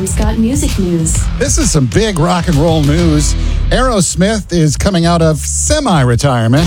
Sam's got music news. This is some big rock and roll news. Aerosmith is coming out of semi-retirement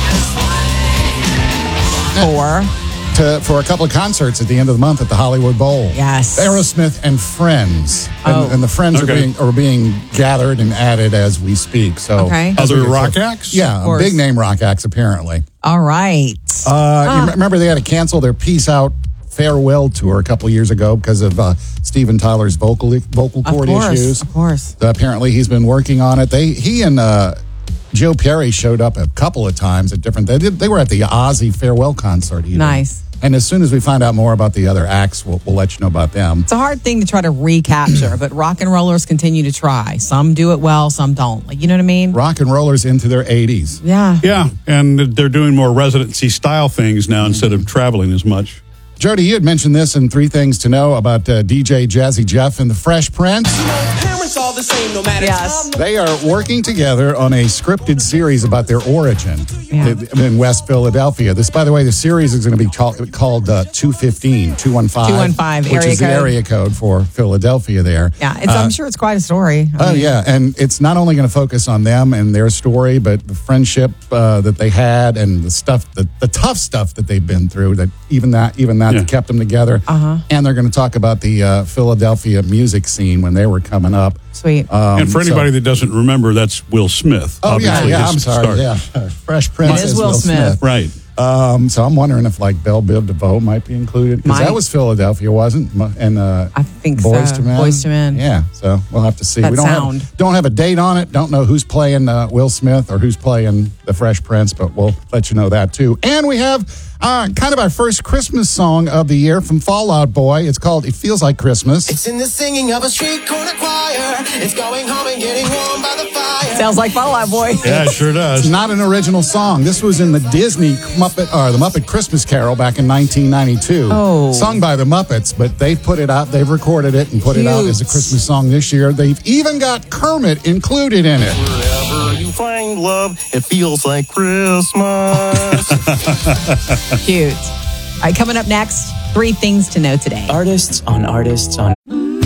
for a couple of concerts at the end of the month at the Hollywood Bowl. Yes. Aerosmith and Friends. Oh. And the Friends are being gathered and added as we speak. So Other rock acts? Yeah, a big name rock acts apparently. All right. You remember they had to cancel their Peace Out farewell tour a couple of years ago because of Steven Tyler's vocal cord issues. Of course. Apparently he's been working on it. He and Joe Perry showed up a couple of times at different. They were at the Ozzy farewell concert. Even. Nice. And as soon as we find out more about the other acts, we'll let you know about them. It's a hard thing to try to recapture, but rock and rollers continue to try. Some do it well, some don't. Like, you know what I mean? Rock and rollers into their 80s. Yeah. Yeah, and they're doing more residency style things now instead of traveling as much. Jody, you had mentioned this in 3 Things to Know about DJ Jazzy Jeff and the Fresh Prince. All the same, no matter. Yes. They are working together on a scripted series about their origin in West Philadelphia. This, by the way, the series is going to be called 215, 215, which is the area code for Philadelphia there. Yeah, I'm sure it's quite a story. Yeah, and it's not only going to focus on them and their story, but the friendship that they had and the stuff, the tough stuff that they've been through. That even that kept them together. And they're going to talk about the Philadelphia music scene when they were coming up. Sweet. And for anybody that doesn't remember, that's Will Smith. Oh, obviously, yeah, his I'm sorry. start. Yeah, Fresh Prince It is Will Smith. Right. So I'm wondering if like Belle Biv DeVoe might be included because that was Philadelphia, wasn't? And I think Boyz so. II Men. Boyz II Men. Yeah. So we'll have to see. That We don't have a date on it. Don't know who's playing Will Smith or who's playing the Fresh Prince, but we'll let you know that too. And we have kind of our first Christmas song of the year from Fall Out Boy. It's called "It Feels Like Christmas." It's in the singing of a street corner choir. It's going home and getting warm by the fire. Sounds like Fall Out Boy. Yeah, it sure does. It's not an original song. This was in the Disney the Muppet Christmas Carol back in 1992. Oh. Sung by the Muppets, but they've put it out. They've recorded it and put it out as a Christmas song this year. They've even got Kermit included in it. Wherever you find love, it feels like Christmas. Cute. All right, coming up next, 3 things to know today. Artists on